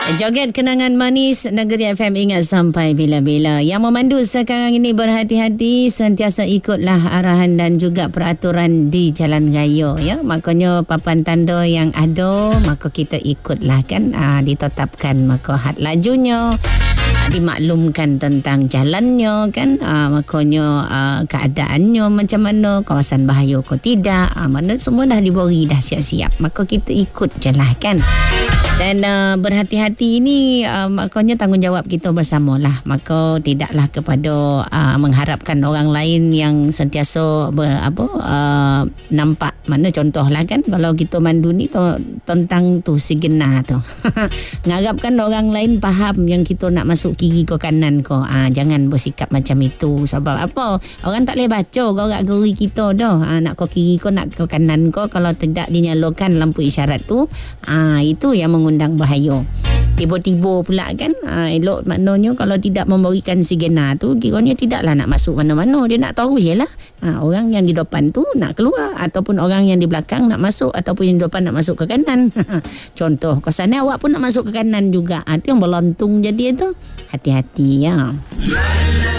Joget kenangan manis Negeri FM, ingat sampai bila-bila. Yang memandu sekarang ini berhati-hati, sentiasa ikutlah arahan dan juga peraturan di jalan raya ya. Makanya papan tanda yang ada maka kita ikutlah kan, ditetapkan maka had lajunya, dimaklumkan tentang jalannya kan, makanya keadaannya macam mana, kawasan bahaya ke tidak, mana semua dah diberi dah siap-siap, maka kita ikut je lah kan. Dan berhati-hati ini makanya tanggungjawab kita bersamalah. Maka tidaklah kepada mengharapkan orang lain yang sentiasa nampak. Mana contohlah kan, kalau kita mandu ni tentang tu signa tu. Mengharapkan orang lain faham yang kita nak masuk kiri ke kanan ke. Jangan bersikap macam itu. Sebab apa? Orang tak boleh baca gerak-geri kita dah. Nak ke kiri ke nak ke kanan ke, kalau tidak dinyalakan lampu isyarat tu, itu yang mengundang bahaya. Tiba-tiba pula kan, elok maknanya kalau tidak memberikan sigena tu, kiranya tidaklah nak masuk mana-mana. Dia nak tahu je lah, orang yang di depan tu nak keluar, ataupun orang yang di belakang nak masuk, ataupun yang di depan nak masuk ke kanan. Contoh ke sana awak pun nak masuk ke kanan juga, itu yang berlontung jadi itu. Hati-hati ya.